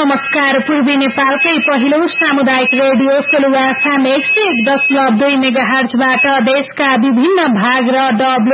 नमस्कार। पूर्वी नेपालकै पहिलो सामुदायिक रेडियो सोलुवा एफएम 101.2 मेगाहर्जबाट देशका विभिन्न भाग र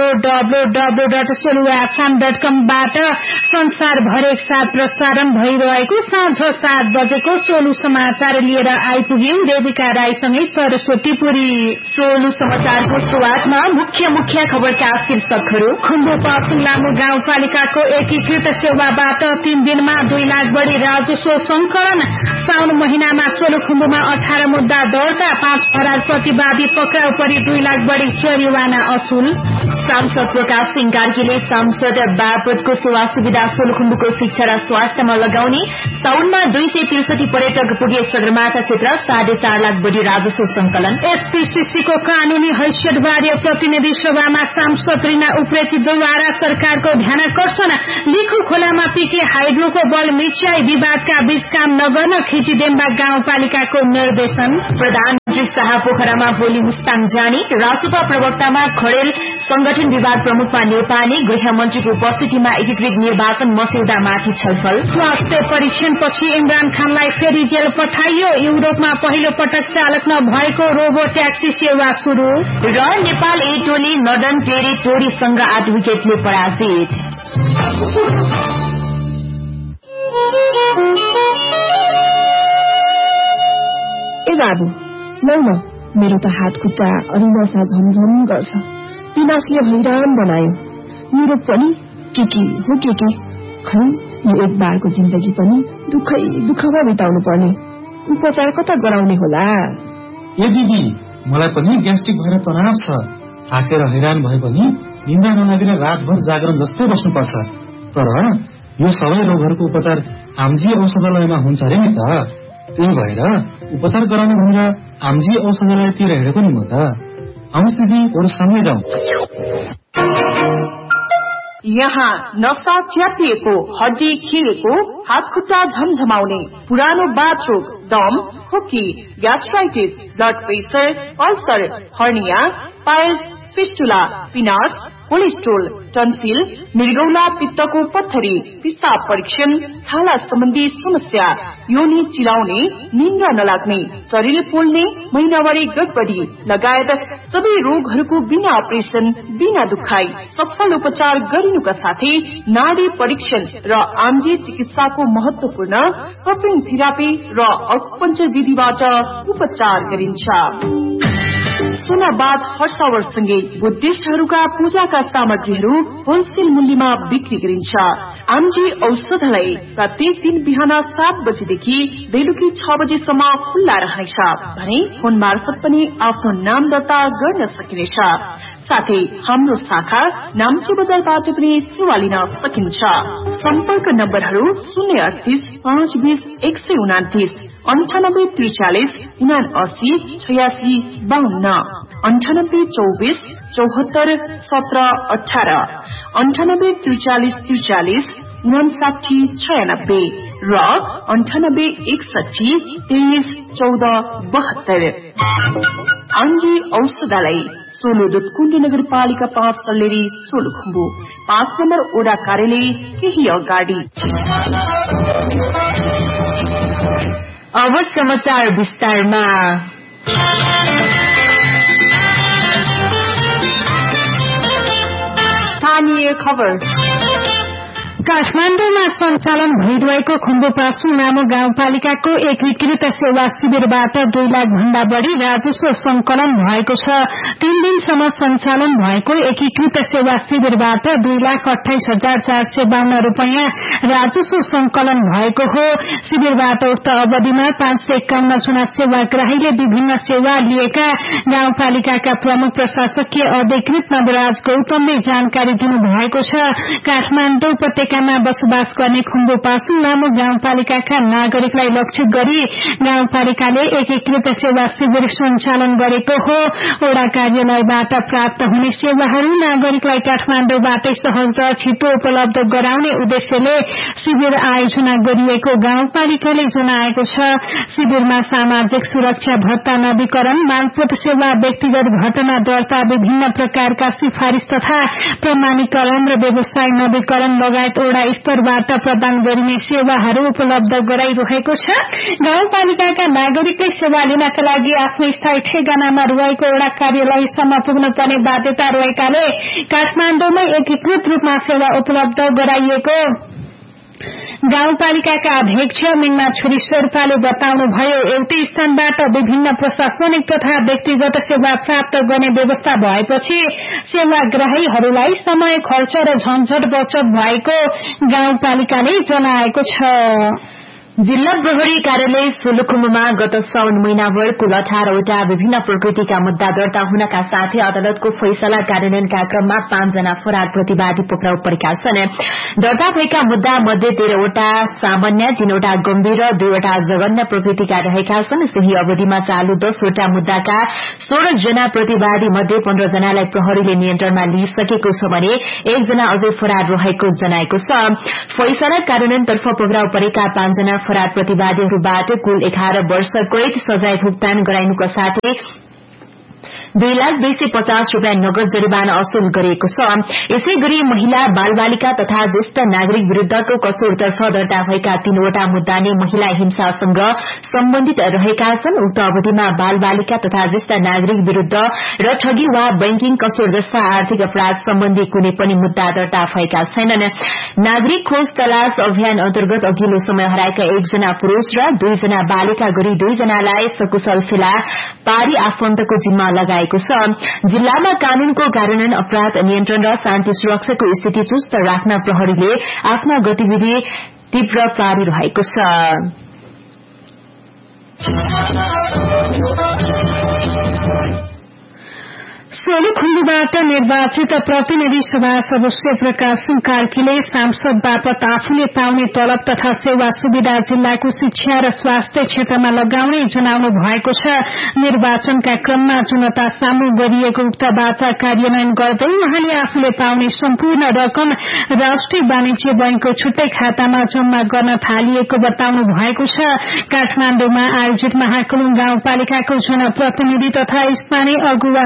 www.soluafm.com बाट संसारभर एकसाथ प्रसारण भइरहेको साँझ 7 बजेको सोलु समाचार लिएर आइपुग्यौं। देविका राईसँगै सरस्वती पुरी। सोलु समाचारको सुरुवातमा मुख्य खबरका शीर्षकहरू। खुम्बु पाछुङ लामो गाउँपालिकाको एकीकृत सेवाबाट 3 दिनमा 2 लाख बढी राजस्व संकलन। साउन महिनामा सोलुखुम्बुमा 18 मुद्दा दर्ता, 5 फरार प्रतिवादी पक्राउ परी 2 लाख बढी जरिवाना असुल। सांसद प्रकाश सिंह कार्कीले सांसद बापतको सेवा सुविधा सोलुखुम्बुको शिक्षा र स्वास्थ्यमा लगाउने। साउनमा 263 पर्यटक पुगे सगरमाथा क्षेत्र, 4.5 लाख बढी राजस्व संकलन। एसपीसीसीको कानूनी हैसियतबारे प्रतिनिधि सभामा सांसद रीना उप्रेतीद्वारा सरकारको ध्यानाकर्षण। लिखु खोलामा पीके हाइड्रोको बल मिच्याई विवादका बीच काम नगर्न खिचिडेम्बा गाउँपालिकाको निर्देशन। प्रधानमन्त्री शाह पोखरामा भोलि मुस्ताङ जाने। रासुपा प्रवक्तामा खडेल संगठन विभाग प्रमुखमा नेपाली। गृहमन्त्रीको उपस्थितिमा एकीकृत निर्वाचन मस्यौदामाथि छलफल। स्वास्थ्य परीक्षणपछि इमरान खानलाई फेरि जेल पठाइयो। युरोपमा पहिलो पटक चालक नभएको रोबो ट्याक्सी सेवा शुरू। र नेपाल ए टोली नर्दर्न टेरिटोरीसँग 8 विकेटले पराजित। ए बाबु लौ न, मेरो त हात खुट्टा अनि नसा झमझम गर्छ। पिनासले हैरान बनायो। युरोप पनि के हो के खै, यो एक बारको जिन्दगी पनि दुःखमा बिताउनु पर्ने। उपचार कता गराउने होला? ए दिदी, मलाई पनि ग्यास्ट्रिक भएर तनाव छ। थाकेर हैरान भए पनि निन्द्रा नलागेर रातभर जागरण जस्तै बस्नुपर्छ। तर यो सबै रोगहरूको उपचार आमजी औषधालयमा हुन्छ अरे नि त। त्यही भएर उपचार गराउनु भनेर आमजी औषधालयतिर हिँडेको नि म त। आउनुहोस् दिदी, अरू सँगै जाउँ। यहाँ नसा च्यापिएको, हड्डी खिएको, हात खुट्टा झमझमाउने, पुरानो बाथरोग, दम, खोकी, gastritis, blood pressure, ulcer, hernia, piles, fistula, पिनास, cholesterol, tonsil, मृगौला, पित्तको पत्थरी, पिसाब परीक्षण, छाला सम्बन्धी समस्या, योनि चिलाउने, निन्द्रा नलाग्ने, शरीर पोल्ने, महिनावारी गडबडी लगायत सबै रोगहरूको बिना अपरेसन, बिना दुखाई सफल उपचार गरिनुका साथै नाडी परीक्षण र आमजी चिकित्साको महत्वपूर्ण कपिङ थेरापी र अकुपञ्चर विधिबाट उपचार गरिन्छ। सोनाबाद हर्षावरसँगै बुद्धिस्टहरूका पूजाका सामग्रीहरू होलसेल मूल्यमा बिक्री गरिन्छ। आमजी औषधालय प्रत्येक दिन बिहान 7 बजेदेखि बेलुकी 6 बजेसम्म खुल्ला रहनेछ भने फोन मार्फत पनि आफ्नो नाम दर्ता गर्न सकिनेछ। साथै हाम्रो शाखा नाम्ची बजारबाट पनि सेवा लिन सकिन्छ। सम्पर्क नम्बरहरू 038 520 129, 98 43 79 86 52, 98 24 74 17 18, 98 43 43 59 96 र 98 61 23 14 72। आमजी औषधालय, सोलु दुधकुण्ड नगरपालिका 5 सल्लेरी सोलुखुम्बु, 5 नम्बर ओडा कार्यालय केही अगाडि। अब समाचार विस्तारमा। स्थानीय खबर। काठमाडौँमा सञ्चालन भइरहेको खुम्बु पाछुङ लामो गाउँपालिकाको एकीकृत सेवा शिविरबाट 2 लाख भन्दा बढ़ी राजस्व संकलन भएको छ। 3 दिनसम्म सञ्चालन भएको एकीकृत सेवा शिविरबाट 2,28,452 रूपियाँ राजस्व संकलन भएको हो। शिविरबाट उक्त अवधिमा 551 जना सेवाग्राहीले विभिन्न सेवा लिएका गाउँपालिकाका प्रमुख प्रशासकीय अधिकृत नवराज गौतमले जानकारी दिनुभएको छ। काठमाडौँ उपत्यकामा बसोबास गर्ने खुम्बु पाछुङ लामो गाउँपालिकाका नागरिकलाई लक्षित गरी गाउँपालिकाले एकीकृत सेवा शिविर सञ्चालन गरेको हो। वडा कार्यालयबाट प्राप्त हुने सेवाहरू नागरिकलाई काठमाडौँबाटै सहज र छिटो उपलब्ध गराउने उद्देश्यले शिविर आयोजना गरिएको गाउँपालिकाले जनाएको छ। शिविरमा सामाजिक सुरक्षा भत्ता नवीकरण, मालपोत सेवा, व्यक्तिगत घटना दर्ता, विभिन्न प्रकारका सिफारिश तथा प्रमाणीकरण र व्यवसाय नवीकरण लगायत वडा स्तरबाट प्रदान गरिने सेवाहरू उपलब्ध गराइरहेको छ। गाउँपालिकाका नागरिकले सेवा लिनका लागि आफ्नो स्थायी ठेगानामा रहेको वडा कार्यालयसम्म पुग्नुपर्ने बाध्यता रहेकाले काठमाडौँमै एकीकृत रूपमा सेवा उपलब्ध गराइएको गाउँपालिकाका अध्यक्ष मिङमा छोरी शेर्पाले बताउनुभयो। एउटै स्थानबाट विभिन्न प्रशासनिक तथा व्यक्तिगत सेवा प्राप्त गर्ने व्यवस्था भएपछि सेवाग्राहीहरूलाई समय खर्च र झन्झट बचत भएको गाउँपालिकाले जनाएको छ। जिल्ला प्रहरी कार्यालय सोलुखुम्बुमा गत साउन महिनाभर कुल 18वटा विभिन्न प्रकृतिका मुद्दा दर्ता हुनका साथै अदालतको फैसला कार्यान्वयनका क्रममा 5 जना फरार प्रतिवादी पक्राउ परेका छन्। दर्ता भएका मुद्दा मध्ये 13वटा सामान्य, 3वटा गम्भीर र 2वटा जघन्य प्रकृतिका रहेका छन्। सोही अवधिमा चालू 10वटा मुद्दाका 16 जना प्रतिवादी मध्ये 15 जनालाई प्रहरीले नियन्त्रणमा लिइसकेको छ भने 1 जना अझै फरार रहेको जनाएको छ। फैसला कार्यान्वयनतर्फ पक्राउ परेका 5 जना फरार प्रतिवादीहरूबाट कुल 11 वर्ष कैद सजाय भुक्तान गराइनुका साथै 2,250,000 रूपियाँ नगद जरिवाना असुल गरिएको छ। यसै गरी महिला, बालबालिका तथा ज्येष्ठ नागरिक विरूद्धको कसुरतर्फ दर्ता भएका 3वटा मुद्दा नै महिला हिंसासँग सम्बन्धित रहेका छन्। उक्त अवधिमा बालबालिका तथा ज्येष्ठ नागरिक विरूद्ध र ठगी वा बैंकिङ कसुर जस्ता आर्थिक अपराध सम्बन्धी कुनै पनि मुद्दा दर्ता भएका छैनन्। नागरिक खोज तलाश अभियान अन्तर्गत अघिल्लो समय हराएका 1 जना पुरूष र 2 जना बालिका गरी 2 जनालाई सकुशल फेला पारी आफन्तको जिम्मा लगाए। जिल्लामा कानूनको कार्यान्वयन, अपराध नियन्त्रण र शान्ति सुरक्षाको स्थिति चुस्त राख्न प्रहरीले आफ्ना गतिविधि तीव्र पारिरहेको छ। सोलुखुम्बुबाट निर्वाचित प्रतिनिधि सभा सदस्य प्रकाश कार्कीले सांसद बापत आफूले पाउने तलब तथा सेवा सुविधा जिल्लाको शिक्षा र स्वास्थ्य क्षेत्रमा लगाउने जनाउनु भएको छ। निर्वाचनका क्रममा जनता सामु गरिएको उक्त वाचा कार्यान्वयन गर्दै उहाँले आफूले पाउने सम्पूर्ण रकम राष्ट्रिय वाणिज्य बैंकको छुट्टै खातामा जम्मा गर्न थालिएको बताउनु भएको छ। काठमाडौँमा आयोजित महाकुलुङ गाउँपालिकाको जनप्रतिनिधि तथा स्थानीय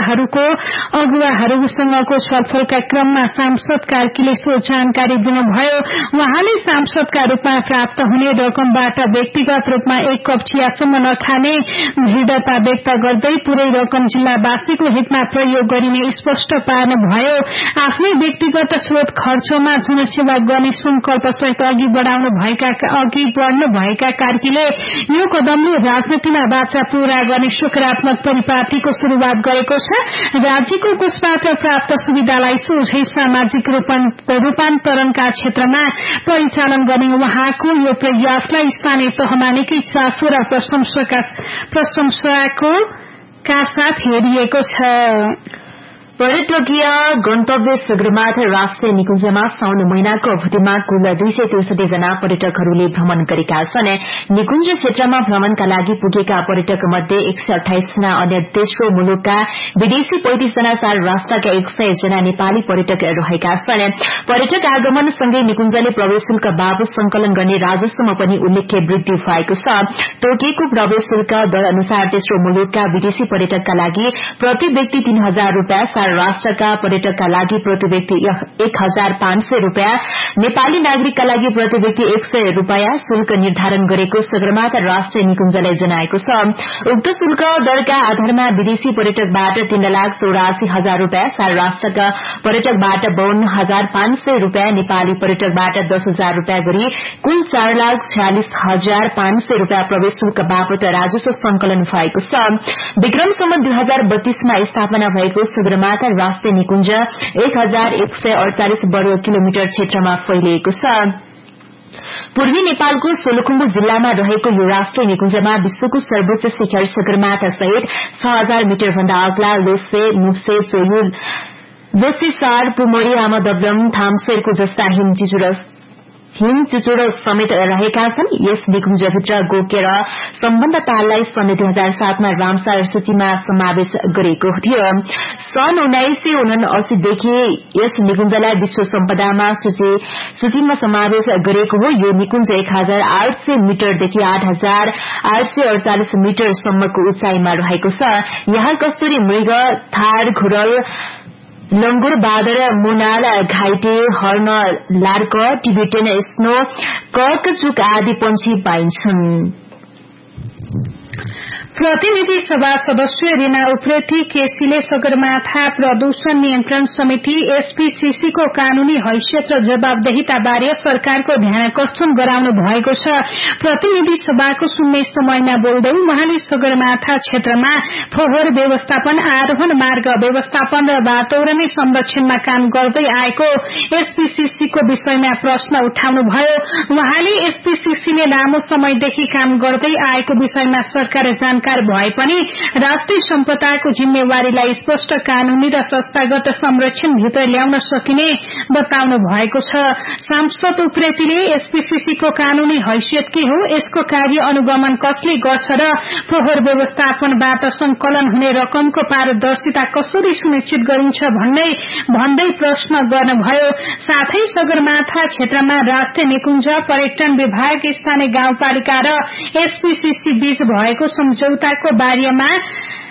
अगुवाहरूसँगको छलफलका क्रममा सांसद कार्कीले सो जानकारी दिनुभयो। उहाँले सांसदका रूपमा प्राप्त हुने रकमबाट व्यक्तिगत रूपमा 1 कप चियासम्म नखाने दृढ़ता व्यक्त गर्दै पुरै रकम जिल्लावासीको हितमा प्रयोग गरिने स्पष्ट पार्नुभयो। आफ्नै व्यक्तिगत स्रोत खर्चमा जनसेवा गर्ने संकल्पसहित अघि बढ्नु भएका कार्कीले यो कदमले राजनीतिमा वाचा पूरा गर्ने सकारात्मक परिपाटीको शुरूआत गरेको छ। राज्यको कोषबाट प्राप्त सुविधालाई सोझै सामाजिक रूपान्तरणका क्षेत्रमा परिचालन गर्ने उहाँको यो प्रयासलाई स्थानीय तहमा निकै चासो र प्रशंसाको साथ हेरिएको छ। पर्यटकीय गन्तव्य सगरमाथा राष्ट्रिय निकुञ्जमा साउन महिनाको अवधिमा कुल 263 जना पर्यटकहरूले भ्रमण गरेका छन्। निकुञ्ज क्षेत्रमा भ्रमणका लागि पुगेका पर्यटक मध्ये 128 जना अन्य तेस्रो मुलुकका विदेशी, 35 जना 4 राष्ट्रका 100 जना नेपाली पर्यटक रहेका छन्। पर्यटक आगमनसँगै निकुञ्जले प्रवेश शुल्क बाबत संकलन गर्ने राजस्वमा पनि उल्लेख्य वृद्धि भएको छ। तोकिएको प्रवेश शुल्क दर अनुसार तेस्रो मुलुकका विदेशी पर्यटकका लागि प्रति व्यक्ति 3,000 रूपियाँ, राष्ट्रका पर्यटकका लागि प्रति व्यक्ति 1,500 रूपियाँ, नेपाली नागरिकका लागि प्रति व्यक्ति 100 रूपियाँ शुल्क निर्धारण गरेको सगरमाथा राष्ट्रिय निकुञ्जले जनाएको छ। उक्त शुल्क दरका आधारमा विदेशी पर्यटकबाट 3,84,000 रूपियाँ, 4 राष्ट्रका पर्यटकबाट 52,500 रूपियाँ, नेपाली पर्यटकबाट 10,000 रूपियाँ गरी कुल 4,46,500 रूपियाँ प्रवेश शुल्क बापत राजस्व संकलन भएको छ। विक्रम सम्वत 2032 मा स्थापना भएको सगरमाथा राष्ट्रिय निकुञ्ज 1,148 वर्ग किलोमिटर क्षेत्रमा फैलिएको छ। पूर्वी नेपालको सोलुखुम्बु जिल्लामा रहेको यो राष्ट्रिय निकुञ्जमा विश्वको सर्वोच्च शिखर सगरमाथा सहित 6,000 मिटर भन्दा अग्ला लोसे, मुप्से, चोयु, लोसेसार, पुमरी, आमादब्लम, थामसेरको जस्ता हिम चुचुरो समेत रहेका छन्। यस निकुञ्जभित्र गोकेर सम्बन्ध ताललाई सन् 2007 मा रामसार सूचीमा समावेश गरिएको थियो। सन् 1979 देखि यस निकुञ्जलाई विश्व सम्पदामा सूचीमा समावेश गरिएको हो। यो निकुञ्ज 1,800 मिटरदेखि 8,848 मिटरसम्मको उचाइमा रहेको छ। यहाँ कस्तुरी मृग, थार, घुरल लंगुर बादर मुनाल घाइते हर्न लार्क टिबेटन स्नो कर्कचुक आदि पंक्षी पाइन्छन्। प्रतिनिधि सभा सदस्य रीना उप्रेती केसीले सगरमाथा प्रदूषण नियन्त्रण समिति एसपीसीसी को कानूनी हैसियत र जवाबदेहिता बारे सरकारको ध्यानकर्षण गराउनु भएको छ। प्रतिनिधि सभाको सुन्ने समयमा बोल्दै उहाँले सगरमाथा क्षेत्रमा फोहोर व्यवस्थापन, आरोहण मार्ग व्यवस्थापन र वातावरणीय संरक्षणमा काम गर्दै आएको एसपीसीसी को विषयमा प्रश्न उठाउनुभयो। उहाँले एसपीसीसीले लामो समयदेखि काम गर्दै आएको विषयमा सरकार जानकारी भए पनि राष्ट्रिय सम्पदाको जिम्मेवारीलाई स्पष्ट कानूनी र संस्थागत संरक्षण भित्र ल्याउन सकिने बताउनु भएको छ। सांसद उप्रेतीले एसपीसीसी को कानूनी हैसियत के हो, यसको कार्य अनुगमन कसले गर्छ र फोहोर व्यवस्थापनबाट संकलन हुने रकमको पारदर्शिता कसरी सुनिश्चित गरिन्छ भन्दै प्रश्न गर्नुभयो। साथै सगरमाथा क्षेत्रमा राष्ट्रिय निकुञ्ज, पर्यटन विभाग, स्थानीय गाउँपालिका र एसपीसीसी बीच भएको सम्झौताको बारेमा